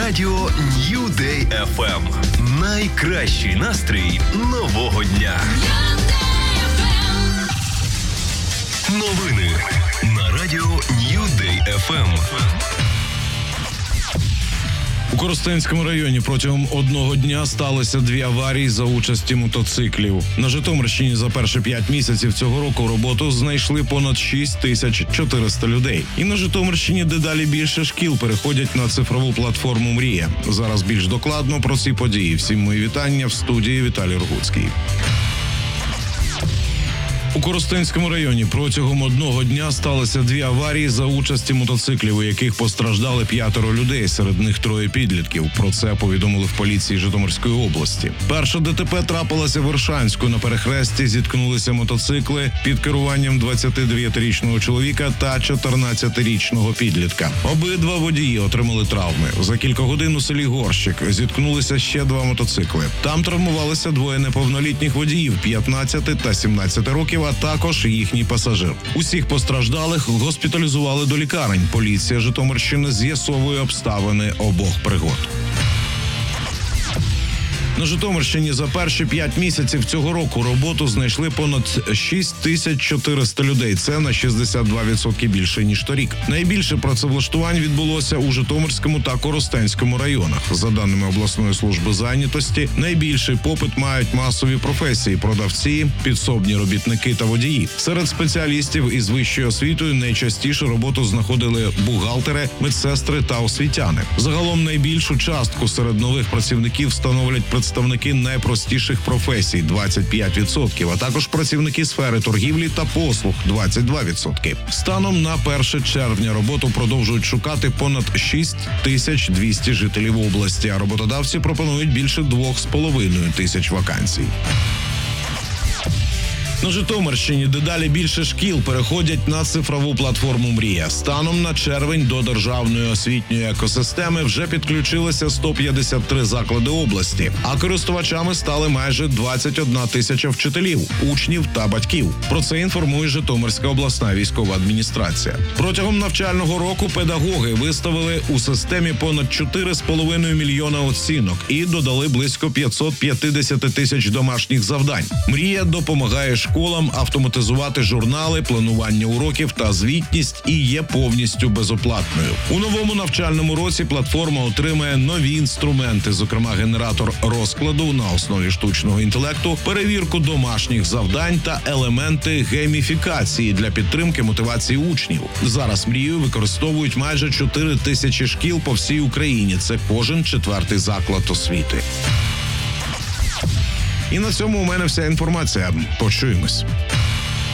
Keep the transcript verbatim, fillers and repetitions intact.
радіо New Day еф ем. Найкращий настрій нового дня. Новини на радіо New Day еф ем. У Коростенському районі протягом одного дня сталося дві аварії за участі мотоциклів. На Житомирщині за перші п'ять місяців цього року роботу знайшли понад шість тисяч чотириста людей. І на Житомирщині дедалі більше шкіл переходять на цифрову платформу «Мрія». Зараз більш докладно про ці події. Всім мої вітання, в студії Віталій Рогуцький. У Коростенському районі протягом одного дня сталося дві аварії за участі мотоциклів, у яких постраждали п'ятеро людей, серед них троє підлітків. Про це повідомили в поліції Житомирської області. Перша ДТП трапилася в Іршанську. На перехресті зіткнулися мотоцикли під керуванням двадцятидев'ятирічного чоловіка та чотирнадцятирічного підлітка. Обидва водії отримали травми. За кілька годин у селі Горщик зіткнулися ще два мотоцикли. Там травмувалися двоє неповнолітніх водіїв – п'ятнадцяти та сімнадцяти років, а також їхній пасажир. Усіх постраждалих госпіталізували до лікарень. Поліція Житомирщини з'ясовує обставини обох пригод. На Житомирщині за перші п'ять місяців цього року роботу знайшли понад шість тисяч чотириста людей. Це на шістдесят два відсотки більше, ніж торік. Найбільше працевлаштувань відбулося у Житомирському та Коростенському районах. За даними обласної служби зайнятості, найбільший попит мають масові професії – продавці, підсобні робітники та водії. Серед спеціалістів із вищою освітою найчастіше роботу знаходили бухгалтери, медсестри та освітяни. Загалом найбільшу частку серед нових працівників становлять представники найпростіших професій – двадцять п'ять відсотків, а також працівники сфери торгівлі та послуг – двадцять два відсотки. Станом на перше червня роботу продовжують шукати понад шість тисяч двісті жителів області, а роботодавці пропонують більше двох з половиною тисяч вакансій. На Житомирщині дедалі більше шкіл переходять на цифрову платформу «Мрія». Станом на червень до державної освітньої екосистеми вже підключилися сто п'ятдесят три заклади області, а користувачами стали майже двадцять одна тисяча вчителів, учнів та батьків. Про це інформує Житомирська обласна військова адміністрація. Протягом навчального року педагоги виставили у системі понад чотири з половиною мільйона оцінок і додали близько п'ятсот п'ятдесят тисяч домашніх завдань. «Мрія» допомагає школам автоматизувати журнали, планування уроків та звітність і є повністю безоплатною. У новому навчальному році платформа отримає нові інструменти, зокрема генератор розкладу на основі штучного інтелекту, перевірку домашніх завдань та елементи гейміфікації для підтримки мотивації учнів. Зараз «Мрію» використовують майже чотири тисячі шкіл по всій Україні. Це кожен четвертий заклад освіти. І на цьому у мене вся інформація. Почуємось.